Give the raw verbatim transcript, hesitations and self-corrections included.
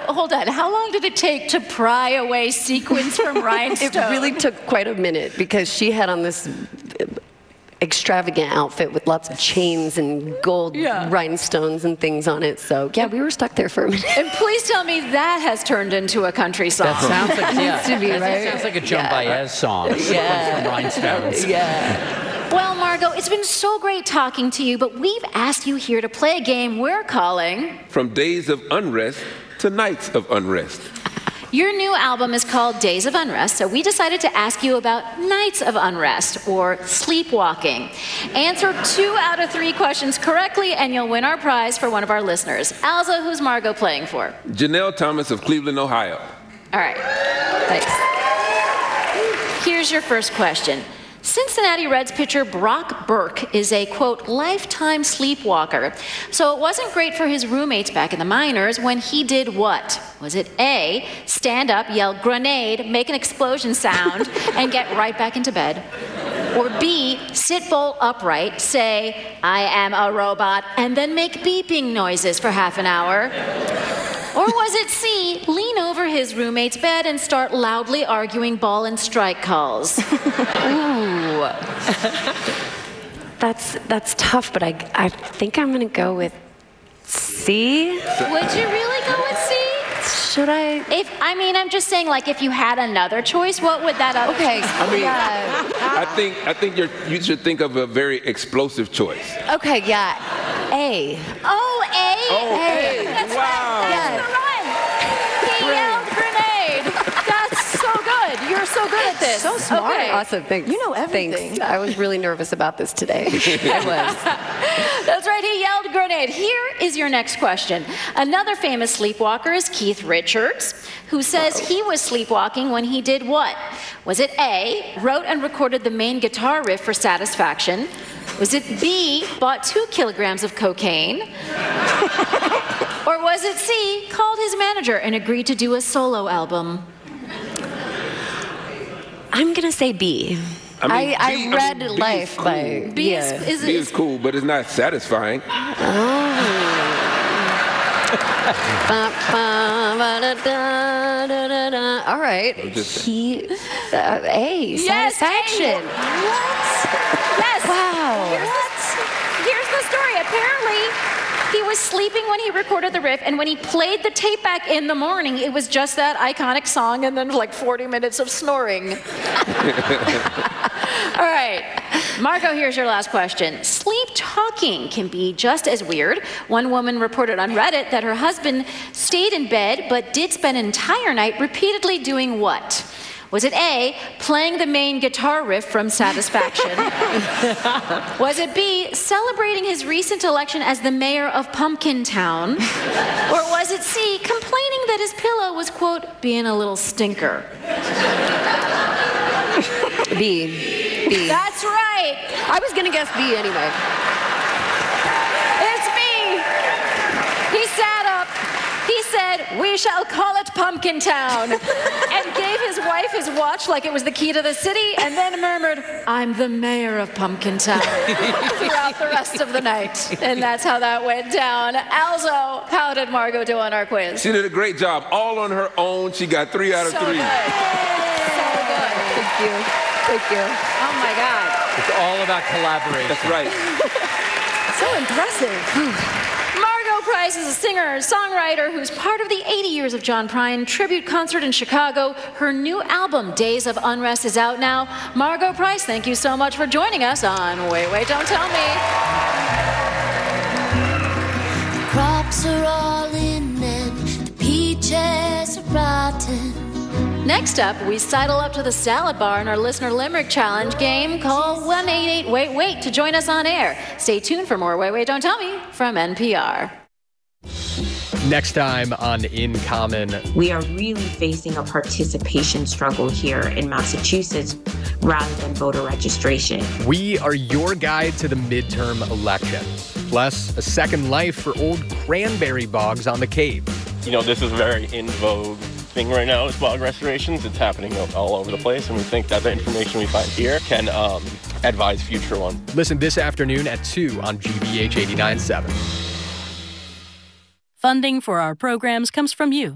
hold on. How long did it take to pry away sequins from rhinestones? It really took quite a minute because she had on this extravagant outfit with lots of chains and gold yeah. rhinestones and things on it. So, yeah, we were stuck there for a minute. And please tell me that has turned into a country song. That sounds like, yeah. Needs to be, that right? sounds like a Joan yeah. Baez song. Yeah. From rhinestones. Yeah. Well, Margot, it's been so great talking to you, but we've asked you here to play a game we're calling From Days of Unrest to Nights of Unrest. Your new album is called Days of Unrest, so we decided to ask you about Nights of Unrest, or sleepwalking. Answer two out of three questions correctly, and you'll win our prize for one of our listeners. Alza, who's Margot playing for? Janelle Thomas of Cleveland, Ohio. All right. Thanks. Here's your first question. Cincinnati Reds pitcher Brock Burke is a, quote, lifetime sleepwalker. So it wasn't great for his roommates back in the minors when he did what? Was it A, stand up, yell grenade, make an explosion sound, and get right back into bed? Or B, sit bolt upright, say, I am a robot, and then make beeping noises for half an hour? Or was it C, lean over his roommate's bed and start loudly arguing ball and strike calls? Ooh. that's that's tough, but I, I think I'm going to go with C. Would you really go with C? Should I? If I mean, I'm just saying, like, if you had another choice, what would that other okay. choice be? I mean, yeah. I think I think you're, you should think of a very explosive choice. Okay, yeah. A. Oh, A? Oh, A. A. That's Wow. right. That's the run. He yelled grenade. That's so good. You're so good at this. So smart. Okay. Awesome. Thanks. You know everything. Thanks. I was really nervous about this today. I was. That's right. He yelled grenade. Here is your next question. Another famous sleepwalker is Keith Richards, who says Uh-oh. he was sleepwalking when he did what? Was it A, wrote and recorded the main guitar riff for Satisfaction? Was it B, bought two kilograms of cocaine? Or was it C, called his manager and agreed to do a solo album? I'm going to say B. I, mean, I, B, I read I mean, B Life cool. by... B yeah. is, is, B is cool, but it's not satisfying. Oh. Ba, ba, ba, da, da, da, da, da. All right. He... Uh, A. Yes, Satisfaction. A. What? Yes. Wow. Here's the, here's the story. Apparently, he was sleeping when he recorded the riff, and when he played the tape back in the morning, it was just that iconic song and then like forty minutes of snoring. All right. Margot, here's your last question. Sleep talking can be just as weird. One woman reported on Reddit that her husband stayed in bed but did spend an entire night repeatedly doing what? Was it A, playing the main guitar riff from Satisfaction? Was it B, celebrating his recent election as the mayor of Pumpkin Town? Or was it C, complaining that his pillow was, quote, being a little stinker? B. B. That's right. I was going to guess B anyway. It's B. He sat up. He said, we shall call it Pumpkin Town, and gave his wife his watch like it was the key to the city, and then murmured, I'm the mayor of Pumpkin Town, throughout the rest of the night. And that's how that went down. Alzo, how did Margot do on our quiz? She did a great job. All on her own. She got three out of So three. good. So good. Thank you. Thank you. Oh, my God. It's all about collaboration. That's right. So impressive. Margot Price is a singer, songwriter who's part of the eighty years of John Prine tribute concert in Chicago. Her new album, Days of Unrest, is out now. Margot Price, thank you so much for joining us on Wait, Wait, Don't Tell Me. The crops are all in and the peaches are rotten. Next up, we sidle up to the salad bar in our listener limerick challenge game. Call one eight eight wait wait to join us on air. Stay tuned for more Wait, Wait, Don't Tell Me from N P R. Next time on In Common. We are really facing a participation struggle here in Massachusetts rather than voter registration. We are your guide to the midterm election. Plus, a second life for old cranberry bogs on the Cape. You know, this is a very in vogue thing right now with bog restorations. It's happening all over the place, and we think that the information we find here can um, advise future ones. Listen this afternoon at two on G B H eighty-nine point seven. Funding for our programs comes from you,